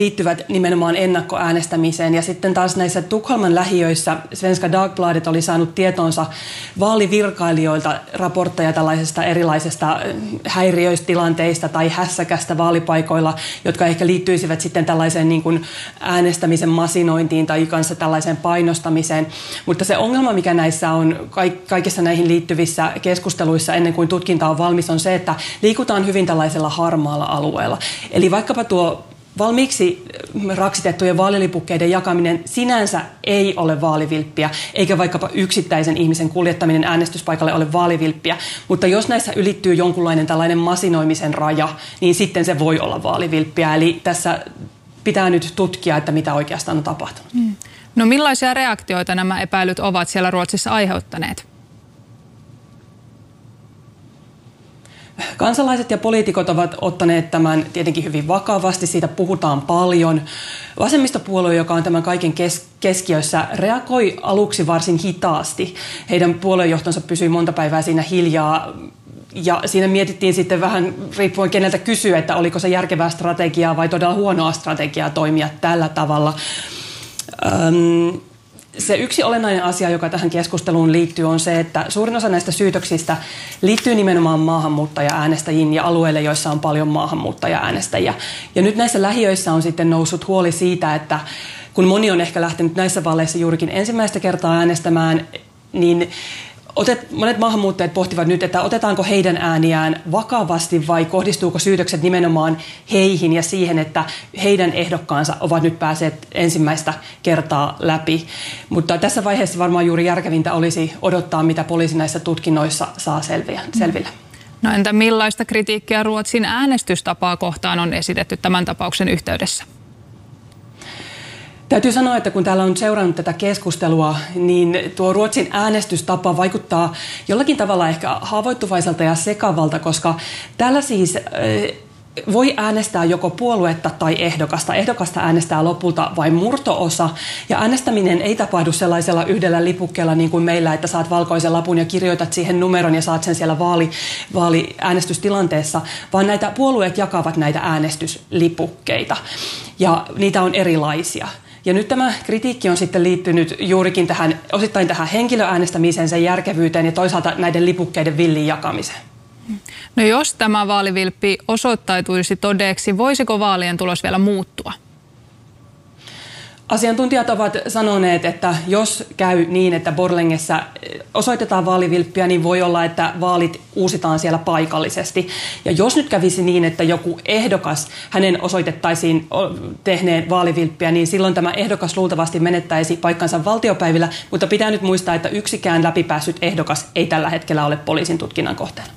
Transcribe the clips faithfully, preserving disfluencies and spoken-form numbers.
liittyvät nimenomaan ennakkoäänestämiseen. Ja sitten taas näissä Tukholman lähiöissä Svenska Dagbladet oli saanut tietoonsa vaalivirkailijoilta raportteja tällaisesta erilaisesta häiriöistilanteista tai hässäkästä vaalipaikoilla, jotka ehkä liittyisivät sitten tällaiseen niin kuin äänestämisen masinointiin tai kanssa tällaiseen painostamiseen. Mutta se ongelma, mikä näissä on kaikissa näihin liittyvissä keskusteluissa ennen kuin tutkinta on valmis, on se, että liikutaan hyvin tällaisella harmaalla alueella. Eli vaikkapa tuo valmiiksi raksitettujen vaalilipukkeiden jakaminen sinänsä ei ole vaalivilppiä, eikä vaikkapa yksittäisen ihmisen kuljettaminen äänestyspaikalle ole vaalivilppiä, mutta jos näissä ylittyy jonkunlainen tällainen masinoimisen raja, niin sitten se voi olla vaalivilppiä. Eli tässä pitää nyt tutkia, että mitä oikeastaan on tapahtunut. Mm. No millaisia reaktioita nämä epäilyt ovat siellä Ruotsissa aiheuttaneet? Kansalaiset ja poliitikot ovat ottaneet tämän tietenkin hyvin vakavasti, siitä puhutaan paljon. Vasemmistopuolue, joka on tämän kaiken kes- keskiössä, reagoi aluksi varsin hitaasti. Heidän puoluejohtonsa pysyi monta päivää siinä hiljaa. Ja siinä mietittiin sitten vähän, riippuen keneltä kysyä, että oliko se järkevää strategiaa vai todella huonoa strategiaa toimia tällä tavalla. Öm, Se yksi olennainen asia, joka tähän keskusteluun liittyy, on se, että suurin osa näistä syytöksistä liittyy nimenomaan maahanmuuttaja-äänestäjiin ja alueille, joissa on paljon maahanmuuttaja-äänestäjiä. Ja nyt näissä lähiöissä on sitten noussut huoli siitä, että kun moni on ehkä lähtenyt näissä vaaleissa juurikin ensimmäistä kertaa äänestämään, niin Otet, monet maahanmuuttajat pohtivat nyt, että otetaanko heidän ääniään vakavasti vai kohdistuuko syytökset nimenomaan heihin ja siihen, että heidän ehdokkaansa ovat nyt päässeet ensimmäistä kertaa läpi. Mutta tässä vaiheessa varmaan juuri järkevintä olisi odottaa, mitä poliisi näissä tutkinnoissa saa selviä, selville. No entä millaista kritiikkiä Ruotsin äänestystapaa kohtaan on esitetty tämän tapauksen yhteydessä? Täytyy sanoa, että kun täällä on seurannut tätä keskustelua, niin tuo Ruotsin äänestystapa vaikuttaa jollakin tavalla ehkä haavoittuvaiselta ja sekavalta, koska täällä siis voi äänestää joko puoluetta tai ehdokasta. Ehdokasta äänestää lopulta vain murto-osa, ja äänestäminen ei tapahdu sellaisella yhdellä lipukkeella niin kuin meillä, että saat valkoisen lapun ja kirjoitat siihen numeron ja saat sen siellä vaali, vaaliäänestystilanteessa, vaan näitä puolueet jakavat näitä äänestyslipukkeita, ja niitä on erilaisia. Ja nyt tämä kritiikki on sitten liittynyt juurikin tähän, osittain tähän henkilöäänestämiseen, sen järkevyyteen ja toisaalta näiden lipukkeiden villiin jakamiseen. No jos tämä vaalivilppi osoittautuisi todeksi, voisiko vaalien tulos vielä muuttua? Asiantuntijat ovat sanoneet, että jos käy niin, että Borlängessä osoitetaan vaalivilppiä, niin voi olla, että vaalit uusitaan siellä paikallisesti. Ja jos nyt kävisi niin, että joku ehdokas, hänen osoitettaisiin tehneen vaalivilppiä, niin silloin tämä ehdokas luultavasti menettäisi paikkansa valtiopäivillä. Mutta pitää nyt muistaa, että yksikään läpipäässyt ehdokas ei tällä hetkellä ole poliisin tutkinnan kohteena.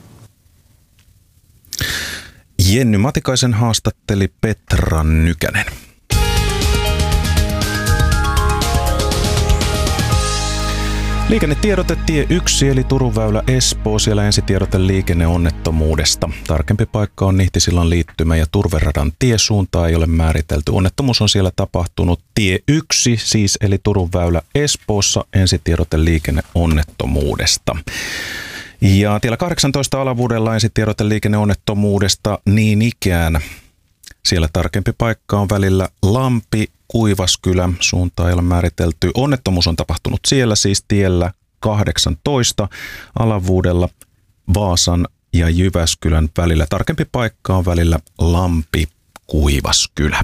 Jenny Matikaisen haastatteli Petra Nykänen. Liikennetiedote tie yksi eli Turun väylä Espoo, siellä ensitiedote liikenneonnettomuudesta. Tarkempi paikka on Nihtisillan liittymä ja Turveradan tiesuuntaa ei ole määritelty. Onnettomuus on siellä tapahtunut tie yksi siis eli Turun väylä Espoossa, ensitiedote liikenneonnettomuudesta. Ja tiellä kahdeksantoista alavuudella ensitiedote liikenneonnettomuudesta niin ikään. Siellä tarkempi paikka on välillä Lampi, Kuivaskylä, suuntaa ei ole määritelty. Onnettomuus on tapahtunut siellä siis tiellä kahdeksantoista alavuudella Vaasan ja Jyväskylän välillä. Tarkempi paikka on välillä Lampi, Kuivaskylä.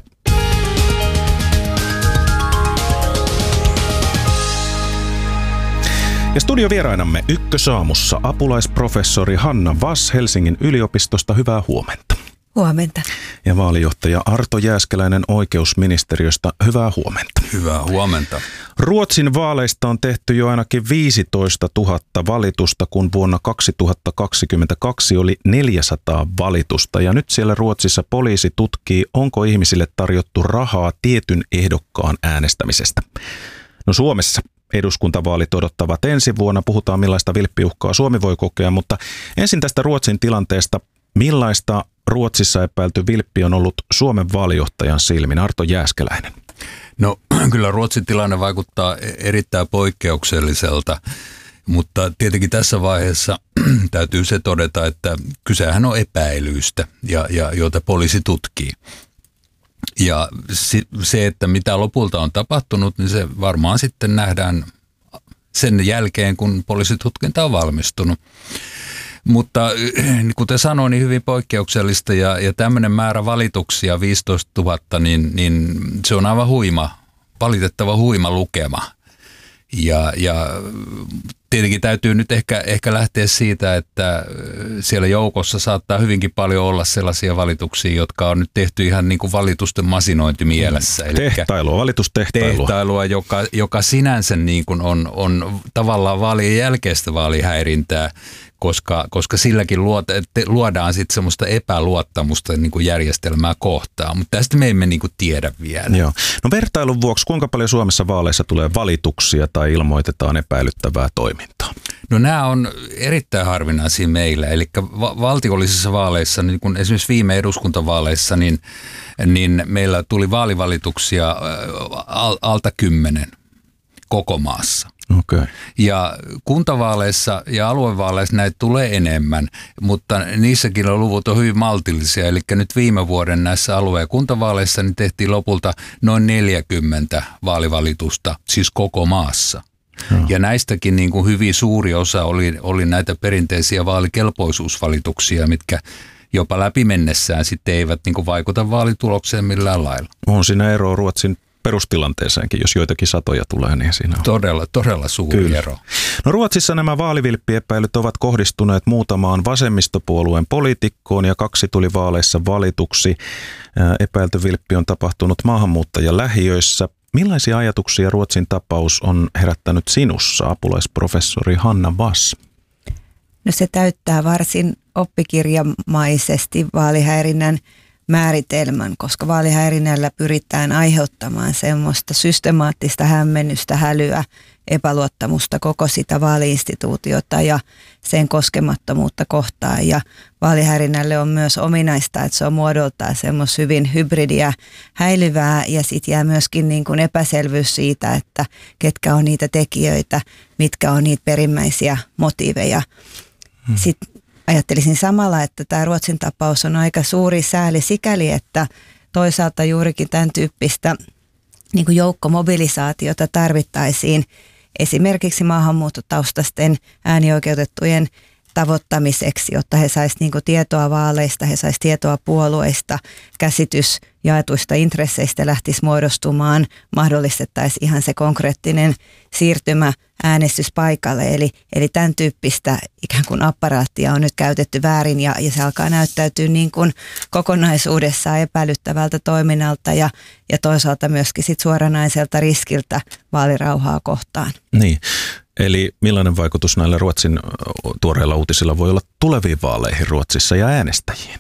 Ja studiovierainamme Ykkösaamussa apulaisprofessori Hanna Vass Helsingin yliopistosta. Hyvää huomenta. Huomenta. Ja vaalijohtaja Arto Jääskeläinen oikeusministeriöstä. Hyvää huomenta. Hyvää huomenta. Ruotsin vaaleista on tehty jo ainakin viisitoista tuhatta valitusta, kun vuonna kaksituhattakaksikymmentäkaksi oli neljäsataa valitusta. Ja nyt siellä Ruotsissa poliisi tutkii, onko ihmisille tarjottu rahaa tietyn ehdokkaan äänestämisestä. No Suomessa eduskuntavaalit odottavat ensi vuonna. Puhutaan, millaista vilppiuhkaa Suomi voi kokea, mutta ensin tästä Ruotsin tilanteesta. Millaista Ruotsissa epäilty vilppi on ollut Suomen vaalijohtajan silmin? Arto Jääskeläinen. No kyllä Ruotsin tilanne vaikuttaa erittäin poikkeukselliselta, mutta tietenkin tässä vaiheessa täytyy se todeta, että kysehän on epäilyistä, ja, ja, joita poliisi tutkii. Ja se, että mitä lopulta on tapahtunut, niin se varmaan sitten nähdään sen jälkeen, kun poliisitutkinta on valmistunut. Mutta kuten sanoin, niin hyvin poikkeuksellista ja, ja tämmöinen määrä valituksia, viisitoistatuhatta, niin, niin se on aivan huima, valitettava huima lukema. Ja, ja tietenkin täytyy nyt ehkä, ehkä lähteä siitä, että siellä joukossa saattaa hyvinkin paljon olla sellaisia valituksia, jotka on nyt tehty ihan niin kuin valitusten masinointimielessä. Tehtailua, valitustehtailua. Tehtailua, joka, joka sinänsä niin kuin on, on tavallaan vaalien jälkeistä vaalihäirintää, koska, koska silläkin luota, luodaan sitten semmoista epäluottamusta niin kuin järjestelmää kohtaan, mutta tästä me emme niin kuin tiedä vielä. Joo. No vertailun vuoksi, kuinka paljon Suomessa vaaleissa tulee valituksia tai ilmoitetaan epäilyttävää toimintaa? No nämä on erittäin harvinaisia meillä, eli va- valtiollisissa vaaleissa, niin kun esimerkiksi viime eduskuntavaaleissa, niin, niin meillä tuli vaalivalituksia al- alta kymmenen koko maassa. Okay. Ja kuntavaaleissa ja aluevaaleissa näitä tulee enemmän, mutta niissäkin on luvut on hyvin maltillisia. Eli nyt viime vuoden näissä alue- ja kuntavaaleissa niin tehtiin lopulta noin neljäkymmentä vaalivalitusta, siis koko maassa. No. Ja näistäkin niin kuin hyvin suuri osa oli, oli näitä perinteisiä vaalikelpoisuusvalituksia, mitkä jopa läpi mennessään sitten eivät niin kuin vaikuta vaalitulokseen millään lailla. On siinä eroa Ruotsin perustilanteeseenkin, jos joitakin satoja tulee, niin siinä on. Todella, todella suuri Kyllä. ero. No Ruotsissa nämä vaalivilppiepäilyt ovat kohdistuneet muutamaan vasemmistopuolueen poliitikkoon ja kaksi tuli vaaleissa valituksi. Epäilty vilppi on tapahtunut maahanmuuttajalähiöissä. Millaisia ajatuksia Ruotsin tapaus on herättänyt sinussa, apulaisprofessori Hanna Wass? No se täyttää varsin oppikirjamaisesti vaalihäirinnän määritelmän, koska vaalihäirinnällä pyritään aiheuttamaan semmoista systemaattista hämmennystä, hälyä, epäluottamusta koko sitä vaaliinstituutiota ja sen koskemattomuutta kohtaan. Ja vaalihäirinnälle on myös ominaista, että se on muodoltaan semmoista hyvin hybridiä, häilyvää ja sitten jää myöskin niin kuin epäselvyys siitä, että ketkä on niitä tekijöitä, mitkä on niitä perimmäisiä motiiveja. Hmm. Sitten ajattelisin samalla, että tämä Ruotsin tapaus on aika suuri sääli sikäli, että toisaalta juurikin tämän tyyppistä niin kuin joukkomobilisaatiota tarvittaisiin esimerkiksi maahanmuuttotaustaisten äänioikeutettujen tavoittamiseksi, jotta he saisivat niin kuin tietoa vaaleista, he saisivat tietoa puolueista, käsitys jaetuista intresseistä lähtisi muodostumaan, mahdollistettaisiin ihan se konkreettinen siirtymä äänestyspaikalle. Eli, eli tämän tyyppistä ikään kuin apparaattia on nyt käytetty väärin ja, ja se alkaa näyttäytyä niin kuin kokonaisuudessaan epäilyttävältä toiminnalta ja, ja toisaalta myöskin sit suoranaiselta riskiltä vaalirauhaa kohtaan. Niin. Eli millainen vaikutus näillä Ruotsin tuoreilla uutisilla voi olla tuleviin vaaleihin Ruotsissa ja äänestäjiin?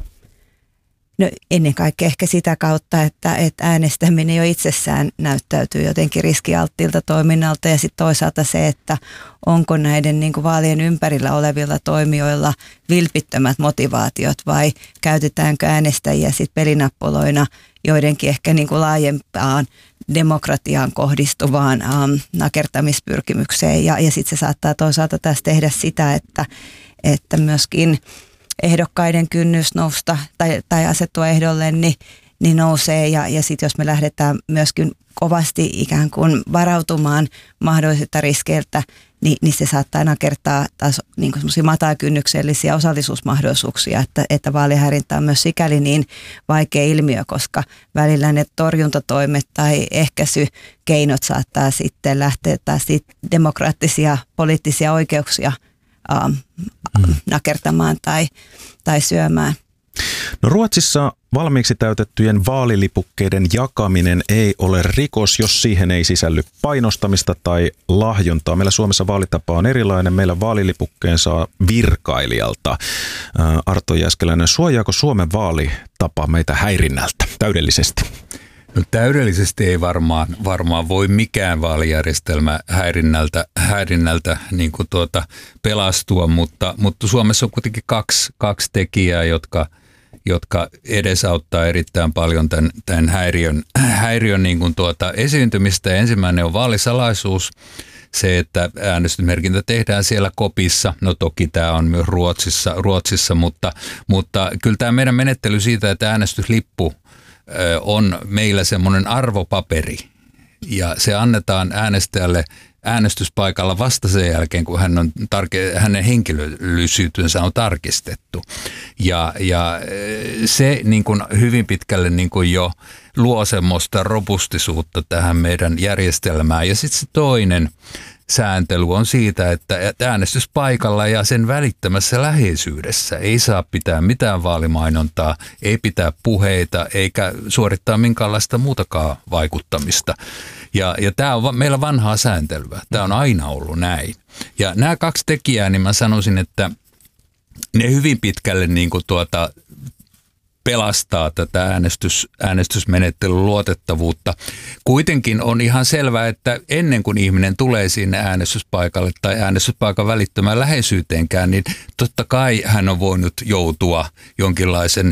No ennen kaikkea ehkä sitä kautta, että, että äänestäminen jo itsessään näyttäytyy jotenkin riskialttiilta toiminnalta ja sitten toisaalta se, että onko näiden niin kuin vaalien ympärillä olevilla toimijoilla vilpittömät motivaatiot vai käytetäänkö äänestäjiä sitten pelinappuloina joidenkin ehkä niin kuin laajempaan demokratiaan kohdistuvaan ähm, nakertamispyrkimykseen ja, ja sitten se saattaa toisaalta taas tehdä sitä, että, että myöskin ehdokkaiden kynnys nousta tai, tai asettua ehdolle, niin, niin nousee ja, ja sitten jos me lähdetään myöskin kovasti ikään kuin varautumaan mahdollisilta riskeiltä, niin, niin se saattaa nakertaa taas niin kuin semmoisia matalakynnyksellisiä osallisuusmahdollisuuksia, että, että vaalihäirintä on myös sikäli niin vaikea ilmiö, koska välillä ne torjuntatoimet tai ehkäisykeinot saattaa sitten lähteä taas demokraattisia poliittisia oikeuksia ähm, mm. nakertamaan tai, tai syömään. No Ruotsissa valmiiksi täytettyjen vaalilipukkeiden jakaminen ei ole rikos, jos siihen ei sisälly painostamista tai lahjontaa. Meillä Suomessa vaalitapa on erilainen. Meillä vaalilipukkeen saa virkailijalta. Arto Jääskeläinen, suojaako Suomen vaalitapa meitä häirinnältä täydellisesti? No täydellisesti ei varmaan, varmaan voi mikään vaalijärjestelmä häirinnältä, häirinnältä niin kuin tuota pelastua, mutta, mutta Suomessa on kuitenkin kaksi, kaksi tekijää, jotka, jotka edesauttaa erittäin paljon tämän, tämän häiriön, häiriön niin kuin tuota esiintymistä. Ensimmäinen on vaalisalaisuus. Se, että äänestysmerkintä tehdään siellä kopissa, no toki tämä on myös Ruotsissa, Ruotsissa mutta, mutta kyllä tämä meidän menettely siitä, että äänestyslippu on meillä semmoinen arvopaperi ja se annetaan äänestäjälle äänestyspaikalla vasta sen jälkeen, kun hän on tarke- hänen henkilöllisyytensä on tarkistettu. Ja, ja se niin kuin hyvin pitkälle niin kuin jo luo semmoista robustisuutta tähän meidän järjestelmään. Ja sitten se toinen sääntely on siitä, että äänestyspaikalla ja sen välittämässä läheisyydessä ei saa pitää mitään vaalimainontaa, ei pitää puheita eikä suorittaa minkäänlaista muutakaan vaikuttamista. Ja, ja tämä on meillä vanhaa sääntelyä. Tämä on aina ollut näin. Ja nämä kaksi tekijää, niin mä sanoisin, että ne hyvin pitkälle niin kuin tuota, pelastaa tätä äänestys, äänestysmenettelyn luotettavuutta. Kuitenkin on ihan selvää, että ennen kuin ihminen tulee sinne äänestyspaikalle tai äänestyspaikan välittömään läheisyyteenkään, niin totta kai hän on voinut joutua jonkinlaisen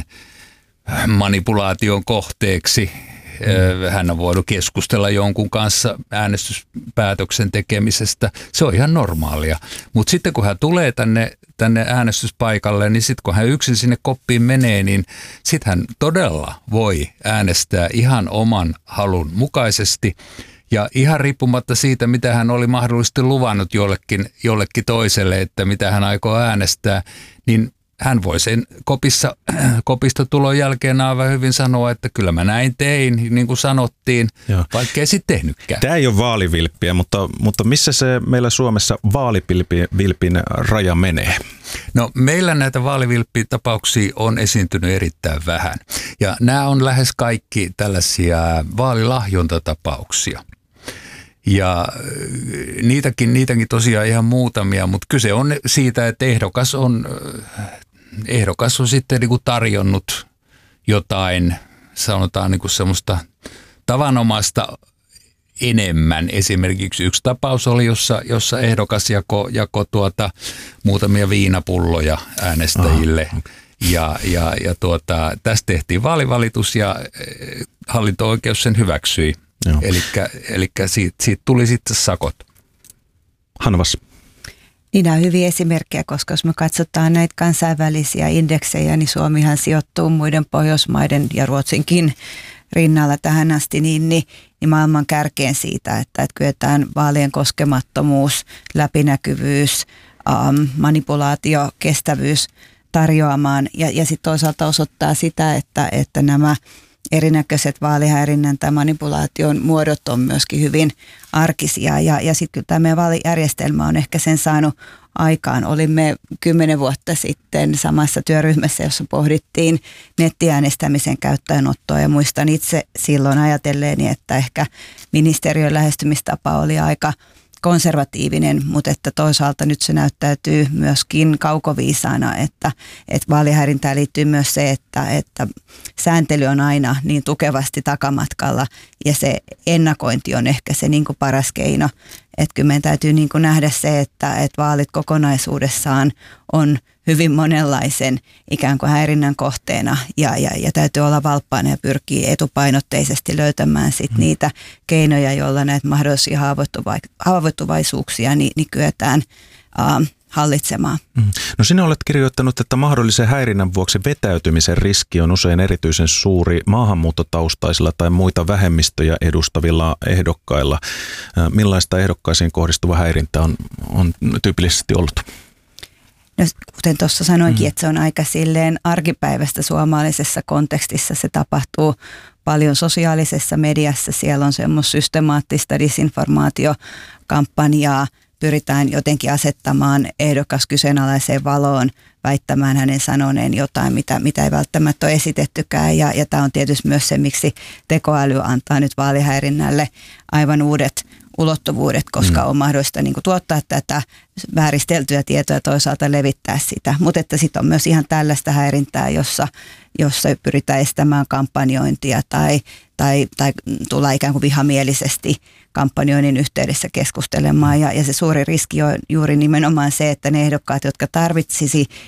manipulaation kohteeksi. Hän on voinut keskustella jonkun kanssa äänestyspäätöksen tekemisestä. Se on ihan normaalia. Mutta sitten kun hän tulee tänne, tänne äänestyspaikalle, niin sitten kun hän yksin sinne koppiin menee, niin sitten hän todella voi äänestää ihan oman halun mukaisesti. Ja ihan riippumatta siitä, mitä hän oli mahdollisesti luvannut jollekin, jollekin toiselle, että mitä hän aikoo äänestää, niin hän voi sen kopissa, kopista tulon jälkeen aivan hyvin sanoa, että kyllä mä näin tein, niin kuin sanottiin, vaikka ei sitten tehnytkään. Tämä ei ole vaalivilppiä, mutta, mutta missä se meillä Suomessa vaalivilpin raja menee? No meillä näitä vaalivilppitapauksia on esiintynyt erittäin vähän. Ja nämä on lähes kaikki tällaisia vaalilahjontatapauksia. Ja niitäkin, niitäkin tosiaan ihan muutamia, mutta kyse on siitä, että ehdokas on, ehdokas on sitten niin kuin tarjonnut jotain, sanotaan niin kuin semmoista tavanomaista enemmän. Esimerkiksi yksi tapaus oli, jossa, jossa ehdokas jako, jako tuota, muutamia viinapulloja äänestäjille. Aha. Ja, ja, ja tuota, tästä tehtiin vaalivalitus ja hallinto-oikeus sen hyväksyi. Eli siitä, siitä tuli sitten sakot. Hanvas. Niin on hyviä esimerkkejä, koska jos me katsotaan näitä kansainvälisiä indeksejä, niin Suomihan sijoittuu muiden Pohjoismaiden ja Ruotsinkin rinnalla tähän asti niin, niin, niin maailman kärkeen siitä, että, että kyetään vaalien koskemattomuus, läpinäkyvyys, ähm, manipulaatio, kestävyys tarjoamaan ja, ja sitten toisaalta osoittaa sitä, että, että nämä erinäköiset vaalihäirinnän tai manipulaation muodot on myöskin hyvin arkisia ja, ja sitten kyllä tämä meidän vaalijärjestelmä on ehkä sen saanut aikaan. Olimme kymmenen vuotta sitten samassa työryhmässä, jossa pohdittiin nettiäänestämisen käyttöönottoa ja muistan itse silloin ajatelleeni, että ehkä ministeriön lähestymistapa oli aika konservatiivinen, mutta että toisaalta nyt se näyttäytyy myöskin kaukoviisaana, että, että vaalihäirintään liittyy myös se, että, että sääntely on aina niin tukevasti takamatkalla ja se ennakointi on ehkä se niin kuin paras keino. Että kyllä meidän täytyy niin kuin nähdä se, että, että vaalit kokonaisuudessaan on hyvin monenlaisen ikään kuin häirinnän kohteena ja, ja, ja täytyy olla valppaana ja pyrkii etupainotteisesti löytämään sit mm. niitä keinoja, joilla näitä mahdollisia haavoittuva- haavoittuvaisuuksia niin, niin kyetään äh, hallitsemaan. Mm. No sinä olet kirjoittanut, että mahdollisen häirinnän vuoksi vetäytymisen riski on usein erityisen suuri maahanmuuttotaustaisilla tai muita vähemmistöjä edustavilla ehdokkailla. Millaista ehdokkaisiin kohdistuva häirintä on, on tyypillisesti ollut? No, kuten tuossa sanoinkin, mm. että se on aika silleen arkipäivästä suomalaisessa kontekstissa. Se tapahtuu paljon sosiaalisessa mediassa. Siellä on semmoista systemaattista disinformaatiokampanjaa. Pyritään jotenkin asettamaan ehdokas kyseenalaiseen valoon, väittämään hänen sanoneen jotain, mitä, mitä ei välttämättä ole esitettykään. Ja, ja tämä on tietysti myös se, miksi tekoäly antaa nyt vaalihäirinnälle aivan uudet ulottuvuudet, koska mm. on mahdollista niin kuin tuottaa tätä vääristeltyä tietoa ja toisaalta levittää sitä. Mutta että sitten on myös ihan tällaista häirintää, jossa, jossa pyritään estämään kampanjointia tai, tai, tai tulla ikään kuin vihamielisesti kampanjoinnin yhteydessä keskustelemaan. Ja, ja se suuri riski on juuri nimenomaan se, että ne ehdokkaat, jotka tarvitsisi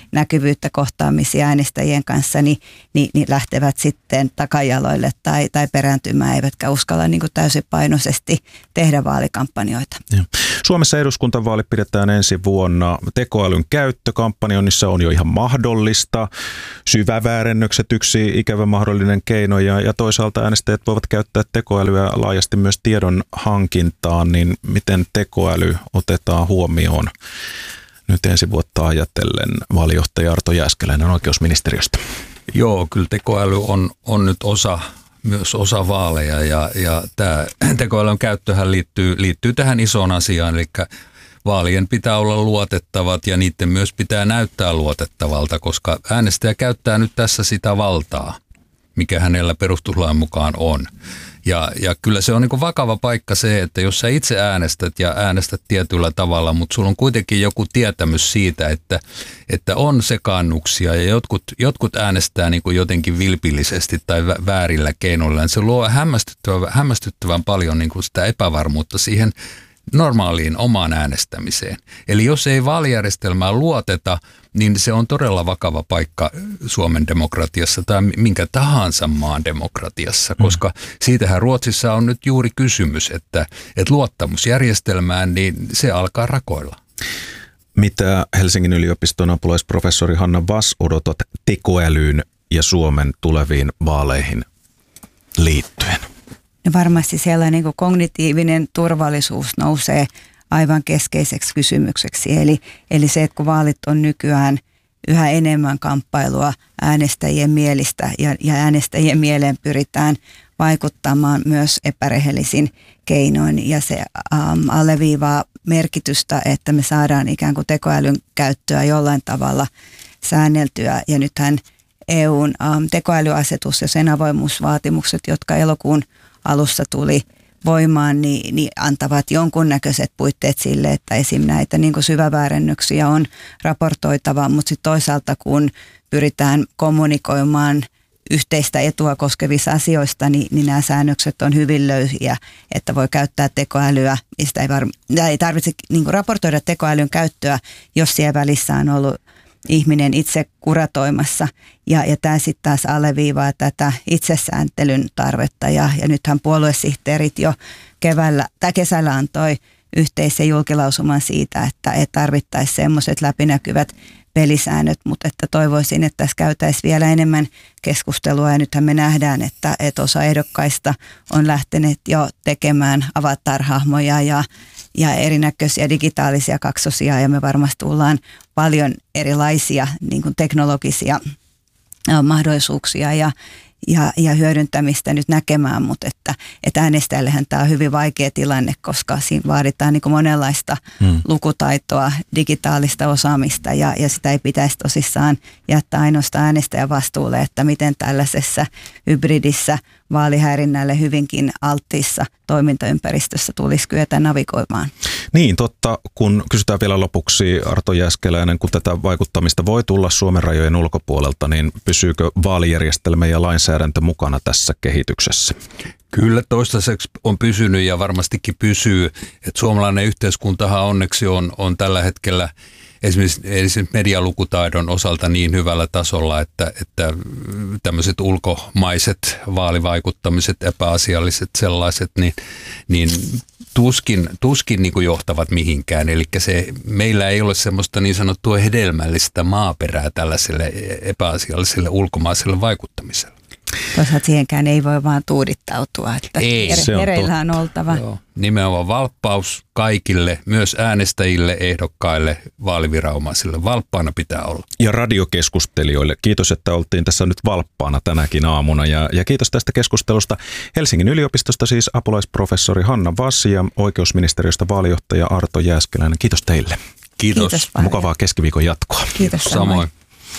näkyvyyttä, kohtaamisia äänestäjien kanssa, niin, niin, niin lähtevät sitten takajaloille tai, tai perääntymään, eivätkä uskalla niin kuin täysipainoisesti tehdä vaalikampanjoita. Ja. Suomessa eduskuntavaalit pidetään ensi vuonna. Tekoälyn käyttö kampanjoinnissa on jo ihan mahdollista. Syväväärennökset yksi ikävä mahdollinen keino ja, ja toisaalta äänestäjät voivat käyttää tekoälyä laajasti myös tiedon hankintaan, niin miten tekoäly otetaan huomioon nyt ensi vuotta ajatellen? Vaalijohtaja Arto Jääskeläinen oikeusministeriöstä. Joo, kyllä tekoäly on, on nyt osa, myös osa vaaleja ja, ja tämä tekoälyn käyttöhän liittyy, liittyy tähän isoon asiaan, eli vaalien pitää olla luotettavat ja niiden myös pitää näyttää luotettavalta, koska äänestäjä käyttää nyt tässä sitä valtaa, mikä hänellä perustuslain mukaan on. Ja, ja kyllä se on niin kuin vakava paikka se, että jos sä itse äänestät ja äänestät tietyllä tavalla, mutta sulla on kuitenkin joku tietämys siitä, että, että on sekaannuksia ja jotkut, jotkut äänestää niin kuin jotenkin vilpillisesti tai väärillä keinoilla, niin se luo hämmästyttävän, hämmästyttävän paljon niin kuin sitä epävarmuutta siihen normaaliin omaan äänestämiseen. Eli jos ei vaalijärjestelmää luoteta, niin se on todella vakava paikka Suomen demokratiassa tai minkä tahansa maan demokratiassa, koska siitähän Ruotsissa on nyt juuri kysymys, että, että luottamusjärjestelmään, niin se alkaa rakoilla. Mitä Helsingin yliopiston apulaisprofessori Hanna Wass odotat tekoälyyn ja Suomen tuleviin vaaleihin liittyen? Ja varmasti siellä niin kuin kognitiivinen turvallisuus nousee aivan keskeiseksi kysymykseksi. Eli, eli se, että kun vaalit on nykyään yhä enemmän kamppailua äänestäjien mielistä ja, ja äänestäjien mieleen pyritään vaikuttamaan myös epärehellisin keinoin. Ja se ähm, alleviivaa merkitystä, että me saadaan ikään kuin tekoälyn käyttöä jollain tavalla säänneltyä. Ja nythän E U:n ähm, tekoälyasetus ja sen avoimuusvaatimukset, jotka elokuun alussa tuli voimaan, niin, niin antavat jonkunnäköiset puitteet sille, että esim. Näitä niin kuin syväväärennöksiä on raportoitava, mutta sitten toisaalta kun pyritään kommunikoimaan yhteistä etua koskevissa asioista, niin, niin nämä säännökset on hyvin löyhiä, että voi käyttää tekoälyä. Sitä ei, var, ei tarvitse niin kuin raportoida tekoälyn käyttöä, jos siellä välissä on ollut ihminen itse kuratoimassa. Ja, ja tämä sitten taas alleviivaa tätä itsesääntelyn tarvetta. Ja, ja nythän puoluesihteerit jo keväällä, tai kesällä antoi yhteisen julkilausuman siitä, että et tarvittaisiin semmoiset läpinäkyvät pelisäännöt, mutta että toivoisin, että tässä käytäisiin vielä enemmän keskustelua. Ja nythän me nähdään, että, että osa ehdokkaista on lähteneet jo tekemään avatar-hahmoja ja ja erinäköisiä digitaalisia kaksosia, ja me varmasti tullaan paljon erilaisia niin kuin teknologisia mahdollisuuksia ja, ja, ja hyödyntämistä nyt näkemään, mutta että, että äänestäjällehän tämä on hyvin vaikea tilanne, koska siinä vaaditaan niin kuin monenlaista hmm. lukutaitoa, digitaalista osaamista, ja, ja sitä ei pitäisi tosissaan jättää ainoastaan äänestäjän vastuulle, että miten tällaisessa hybridissä vaalihäirinnälle hyvinkin alttiissa toimintaympäristössä tulisi kyetä navigoimaan. Niin, totta. Kun kysytään vielä lopuksi, Arto Jääskeläinen, kun tätä vaikuttamista voi tulla Suomen rajojen ulkopuolelta, niin pysyykö vaalijärjestelmä ja lainsäädäntö mukana tässä kehityksessä? Kyllä toistaiseksi on pysynyt ja varmastikin pysyy. Että suomalainen yhteiskuntahan onneksi on, on tällä hetkellä esimerkiksi, esimerkiksi medialukutaidon osalta niin hyvällä tasolla, että, että tämmöiset ulkomaiset vaalivaikuttamiset, epäasialliset sellaiset, niin, niin tuskin, tuskin niin kuin johtavat mihinkään. Eli se, meillä ei ole semmoista niin sanottua hedelmällistä maaperää tällaiselle epäasialliselle ulkomaiselle vaikuttamiselle. Toisaalta siihenkään ei voi vaan tuudittautua, että ei, hereillä on oltava. Joo. Nimenomaan valppaus kaikille, myös äänestäjille, ehdokkaille, vaaliviranomaisille. Valppaana pitää olla. Ja radiokeskustelijoille. Kiitos, että oltiin tässä nyt valppaana tänäkin aamuna. Ja, ja kiitos tästä keskustelusta Helsingin yliopistosta siis apulaisprofessori Hanna Wass ja oikeusministeriöstä vaalijohtaja Arto Jääskeläinen. Kiitos teille. Kiitos. Kiitos Mukavaa keskiviikon jatkoa. Kiitos samoin. Samoin.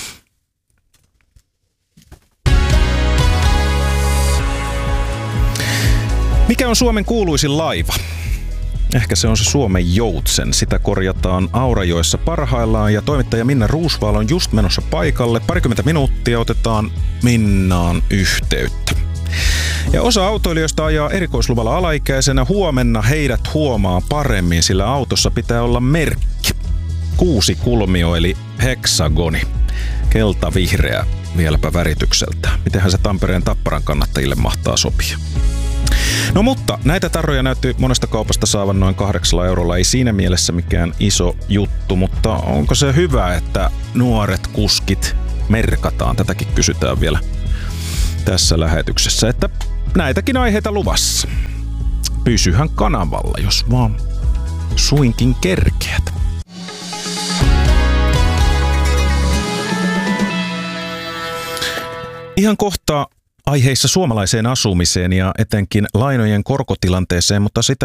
Mikä on Suomen kuuluisin laiva? Ehkä se on se Suomen Joutsen. Sitä korjataan Aurajoessa parhaillaan ja toimittaja Minna Ruusvaal on just menossa paikalle. Parikymmentä minuuttia otetaan Minnaan yhteyttä. Ja osa autoilijoista ajaa erikoisluvalla alaikäisenä. Huomenna heidät huomaa paremmin, sillä autossa pitää olla merkki. Kuusi kulmio eli heksagoni. Heltavihreä vieläpä väritykseltä. Mitenhän se Tampereen Tapparan kannattajille mahtaa sopia? No mutta näitä tarroja näytti monesta kaupasta saavan noin kahdeksalla eurolla. Ei siinä mielessä mikään iso juttu, mutta onko se hyvä, että nuoret kuskit merkataan? Tätäkin kysytään vielä tässä lähetyksessä, että näitäkin aiheita luvassa. Pysyhän kanavalla, jos vaan suinkin kerkeät. Ihan kohta aiheissa suomalaiseen asumiseen ja etenkin lainojen korkotilanteeseen, mutta sitä